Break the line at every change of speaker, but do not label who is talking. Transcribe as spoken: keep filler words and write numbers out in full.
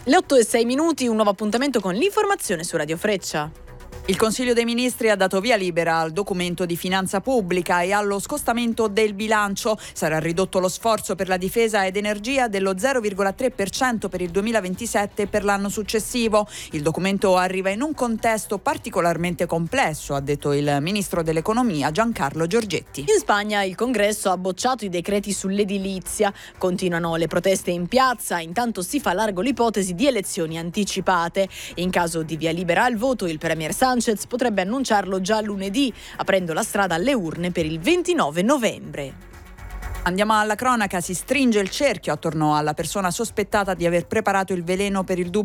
Le otto e sei minuti, un nuovo appuntamento con l'informazione su Radio Freccia.
Il Consiglio dei Ministri ha dato via libera al documento di finanza pubblica e allo scostamento del bilancio. Sarà ridotto lo sforzo per la difesa ed energia dello zero virgola tre per cento per il duemilaventisette e per l'anno successivo. Il documento arriva in un contesto particolarmente complesso, ha detto il Ministro dell'Economia Giancarlo Giorgetti.
In Spagna il Congresso ha bocciato i decreti sull'edilizia. Continuano le proteste in piazza, intanto si fa largo l'ipotesi di elezioni anticipate. In caso di via libera al voto, il Premier Sánchez potrebbe annunciarlo già lunedì, aprendo la strada alle urne per il ventinove novembre.
Andiamo alla cronaca, si stringe il cerchio attorno alla persona sospettata di aver preparato il veleno per il